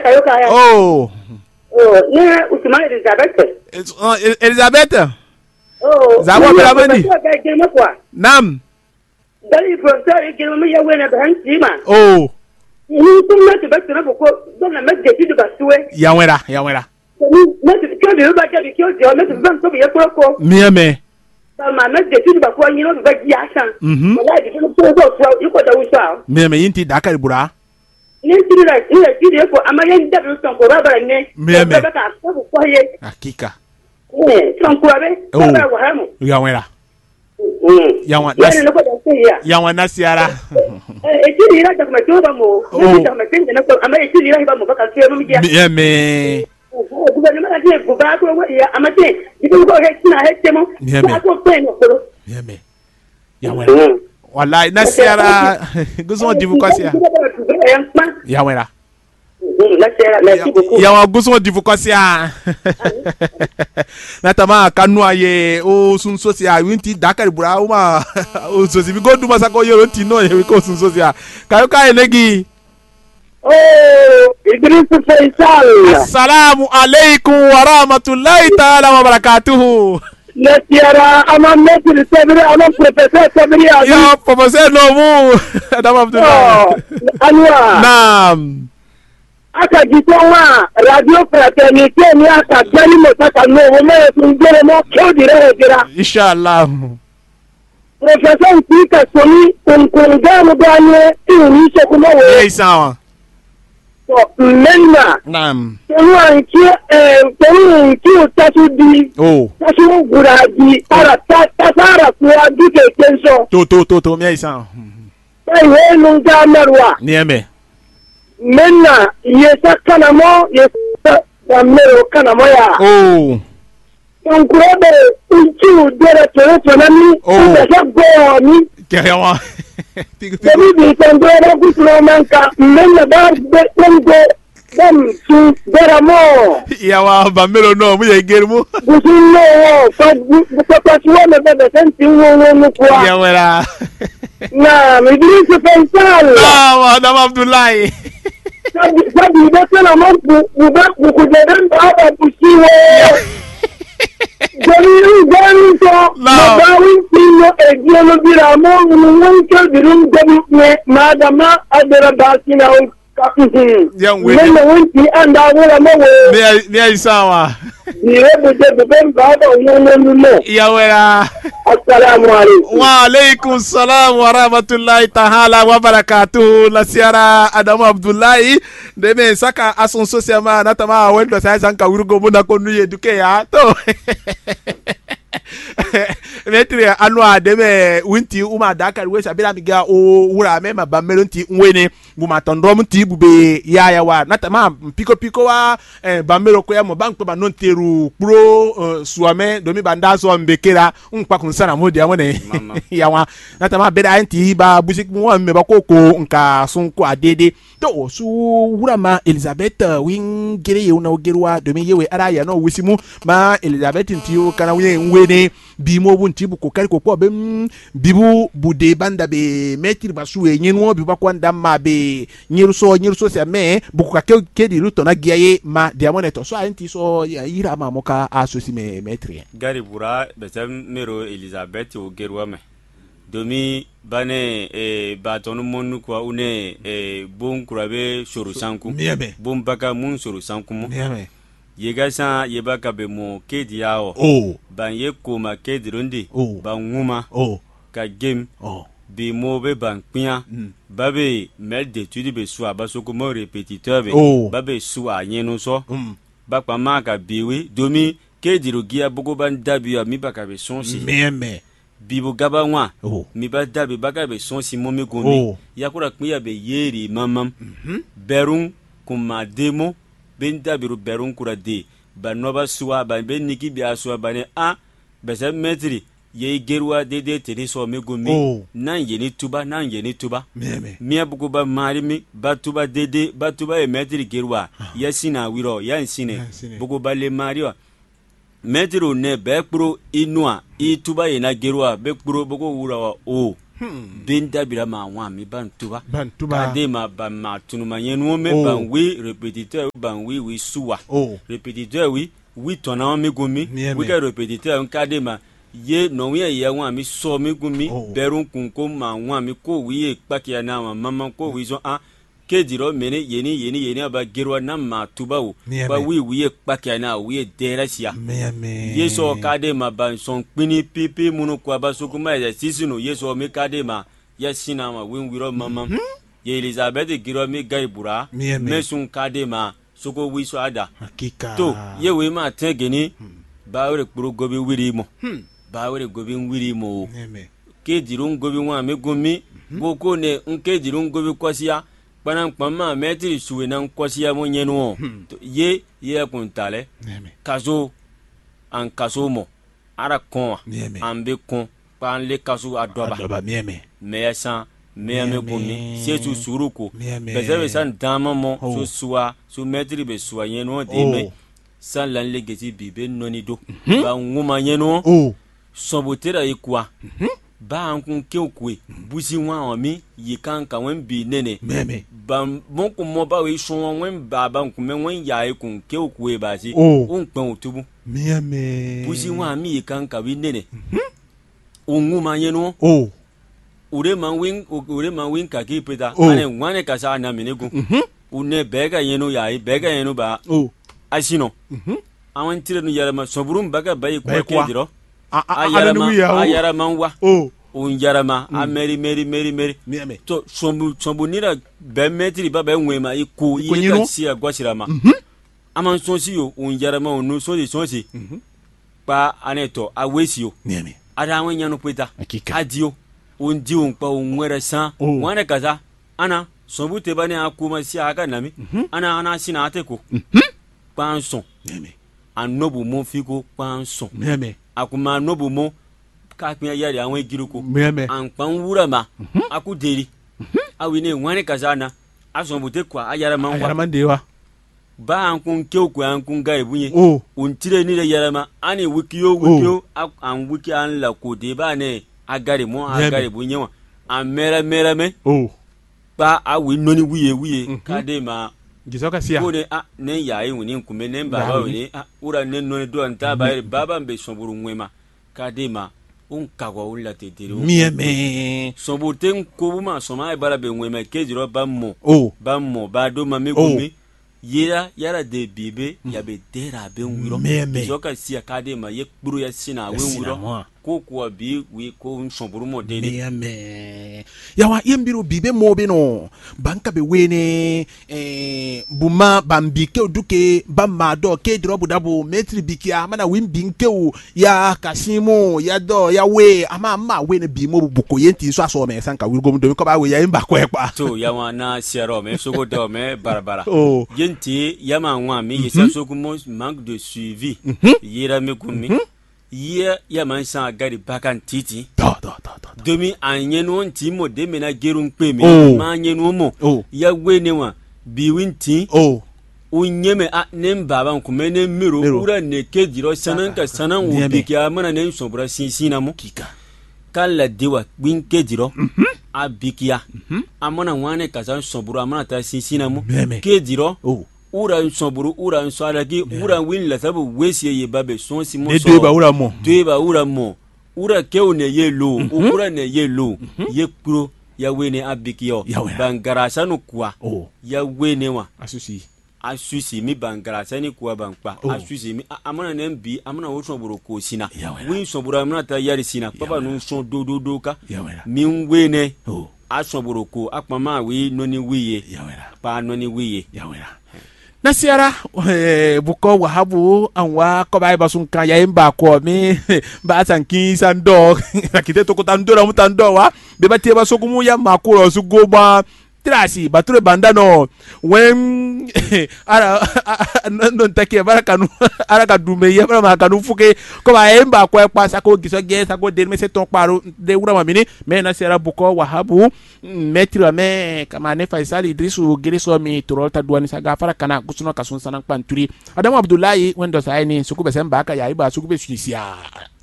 Oh. Ne Usman Elizabeth. Elizabeth. Oh. Zawa Bramani. Nam. Dari professeur ke mu ya wena ban sima. Oh. Ni kuma ta basira ko don na medde ti ba suwe. Ya wera. Ni na ti ke bi ba ke bi ke o je o me ti ban so bi ya ko. Mieme. Ma medde ti ba ko yin no ba ji asan. Wala di ko so ko da wusa. Mieme yinti Dakar bura. Ni ti di ko amayen da bi son ko ba ba ne. Mieme. Ba ka ko ko ye. Hakika. Son ko be. Ba wa hamu. Ya wera. Yawa nasiara. Ekiri ira takuma toba mo. Takuma tenge na ko ama ekiri ira ba mo baka sero mi dia. Mieme. Gouvernement a dit buba ko ya amate. Ibu ko hekina hekemo. Ba ko peno ko. Mieme. Yawa. Wallahi nasiara. Guzo divukasia. Yawa. Yawa guso divukasia. Natama kanua ye o sunso sia winti Dakar bura uma o so si go duma sako yoro tino ye ko sunso sia kayo ka elegi. Oh, Idris Faisal. Assalamu alaikum wa rahmatullahi ta'ala wa barakatuhu. Nasiara ama metri sabri ama professeur sabri ya. Yo professeur no mu Adam Abdullah. Anwa. Naam. Aka jitowa radio fraternité ni aka gani motaka no wome tungere mo kodire dira. Inshallah. Professeur Tika Soni kunkungano ganye ini se kuma wo. Yes sawa. So menna. Naam. Tenu ki tasu di. Oh. Tasu guraji para tasara kwa dike tenso. To mi sawa. Ai nunga marwa. Nieme. Menna yesa kanamo yesa damero kanamo ya. Oh. Tankurebe unchu dere tonami. Oh. Tesa go ni. Yawa. Debi bi tangere gutlo manka menna dar de kongo dam su deramo. Yawa bamelo no mu ye germu. Gusuno fa suwana bebe senti wo kwa. Yawa. Na Idris Faisal. Ah, Adam Abdullah. Sabi bakana mampu kujadan baba busiwe. Gani to magawin tino egiyano biramo nunca birun gani madama adara basina Nena wunti anda wula mawe. Ni sawa. Ni webu de ben baba unono. Ya wera. Assalamu alaikum. Wa alaikum salam wa rahmatullahi ta'ala wa barakatuh. La siara Adamu Abdullahi de me saka ason sosiama natama wendo sai sanka urugo muna konu eduke ya to. Metri anwa deme winti uma Dakar we sabira miga o wura me mabamelo nti nwene buma tondrom nti bube ya wa natama piko wa bamelo ko ya mo bank ba non teru pro suame domi banda so mbekera unpa kunsana modi amone ya wa natama beda nti ba busik mu me ba koko nka sunko adede to su wura ma Elizabeth wingere ye una ogerwa domi yewe ara ya no wisimu ma Elizabeth nti o kana we nwene bimo bunti bu kokari ko be bibu bude banda be metri basu enyenwo bi bakwanda ma be nyiru so se me bu ka ke di ruto na giaye ma diamoneto so anti so ira ma moka asosi me metri gari bura betem mero Elizabeth o gerwa me domi bane batonu monu kwa une bon kurabe shoro sanku bon baka mun shoro sanku mo yega san yeba ka be mo kedi yao ban ye koma kedi ronde ban nguma ka game be mo be ban pian babe mel d'étude be so abasoko mo répétiteur be babe so anyeno so ba pa maka biwe domi kedi rogia boko ban dabi mi baka be sonsi bibo gaba nwa mi ba dabi baka be sonsi mo me gombi yakura kmiya be yeri mamam berun kuma demo benda biru berun kura de ba noba suwa ba ben niki bi aswa bane a bese metri ye gerwa de teri so me gomi nan yeni tuba mi abugo ba mari mi ba tuba ba tuba e metri gerwa yasina wiro yansine bugo ba le mario metro ne be pro inua i tuba yena gerwa be pro bugo wura wa benda bila ma wa mi bantuba bantuba ade ma ba ma tunuma yenu me ban wi répétiteur ban wi suwa répétiteur wi tona mi gumi wi ka répétiteur nkade ma ye no wi ya wa mi so mi gumi berun kunko ma wa mi ko wi pakia na ma mama ko wi so ke diro mene yeni aba gerwa na ma tuba o ba wi pakia na wi dera sia ye so kade ma ban son pini pipi munu kwa ba so kuma ya sisino ye so mi kade ma ya sina ma win wiro mama ye Elizabeth giro mi gaibura me sun kade ma soko wi so ada to ye we ma tegeni ba wore kpuru gobi wiri mo ba wore gobi wiri mo ke diro gobi wa mi gumi goko ne nke diro gobi kwasiya banan kpama metri suwe nan kwasiya mo nyenu ye kuntale kaso an kaso mo ara kon an be kon pan le kaso adoba me san me gumi se tu suruko bezebe san dama mo so suwa so metri be suwa nyenu de me san lan le geti bibe noni do ba nguma nyenu sobotera ikwa ba ankun keokwe busi wa omi yikan ka wen bi nene ba mon ko mo ba we shon wen ba nkun me wen ya ikun keokwe ba si on pon otubu busi wa mi yikan ka wi nene ongu ma yenu ure man win ka ki peta ane wane ka sa na minegun une bega yenu ba asino awon tire nu yara ma soburum baga bayi ko kediro ayara manwa unjarama meri to sombu nira be metri ba be nwema iku yika sia gwashirama aman sonsi yo unjarama onu sonsi pa aneto awesio ada wanya no peta adio undi unpa unwera san wana kaza ana sombu te bane akuma sia aka nami ana sina ateko panson anobu mo fiko panson akuma nobu mo ka pin yari awon igiruko anpan wura ma akuderi awine wane kazana asonbute kwa ayara manwa ba ankun keokwe ankun ga ibunye untire ni le yarama ani wikiyo an wiki an la kode ba ne agare bunye wa an mera me ba awi noni wiye kade ma gisoka sia ko ne ne yayi woni nkume ne baba woni ura ne noni do anta ba baba mbe sonburu nwema kade ma unkagwa ulla te diro sobuten ko ma soma bara be nwema kejiro bammo ba do mame gumi yara de bibe ya be dera be nwiro gisoka sia kade ma ye kpuru ya sina we nwiro ko ko bi wi ko sonburu mo de yawa yembiro bibe mo be no banka be wene buma bambike oduke bamma do ke drobu dabo metri bikia mana wimbinke o ya kasimo ya do ya we ama we ne bi mo buko yenti so aso me sanka wirgo do ko ba we ya imba ko ekpa to yawa na siaro me soko do me barabara yenti yama nwa mi yesa soko mo manque de suivi yira me kumi ya man san gari bakan titi domi anyenu nti mo de mena gerun pe me ma anyenu mo ya wene wa biwinti unyeme nem baba nkume ne miro ura ne kejiro sanan ka sanan wo bikia mana ne sobra sinsina mo kala dewa bin kejiro abikia amana wane kaza sobra amana ta sinsina mo kejiro ura nsoburu ura nsaragi ura win la sabu wesiye ye babe son si mo so deba ura mo ura keu ne yelo ura ne yelo ye kuro ya wene abikiyo bangarasa no kwa ya wene wa asusi mi bangarasa ni kwa bankpa asusi mi amana nembi amana wo soburu ko sina win soburu amana ta yari sina papa no son do ka mi wene asoburu ko akpama wi noni wiye pa noni wiye nasiara buko wahabu anwa ko bai basun kan ya imba ko mi ba sanki sando akite to ko tandora mutando wa be ba tie basokumu ya makuro su goba trasi bature bandano wen non take barakanu araka dume ya bara makanu fuke ko ba imba ko pa sako giso ge sako de me se ton paro de wura mamini me nasiara buko wahabu metri me kama ne Faisal Idrisu giriso mi turolta duani saga fara kana kusuno kasun sanan panturi Adamu Abdullahi wendo saini sukube semba ka ya iba sukube suisia